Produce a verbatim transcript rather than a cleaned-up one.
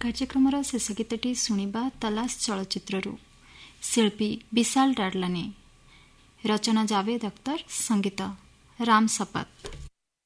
କାର୍ଯ୍ୟକ୍ରମର ଶେଷ ଗୀତଟି ଶୁଣିବା ତଲାସ ଚଳଚ୍ଚିତ୍ରରୁ। ଶିଳ୍ପୀ ବିଶାଲ ଡାଡଲାନି, ରଚନା ଜାଭେଦ ଅଖ୍ତର, ସଙ୍ଗୀତ ରାମ ସପତ।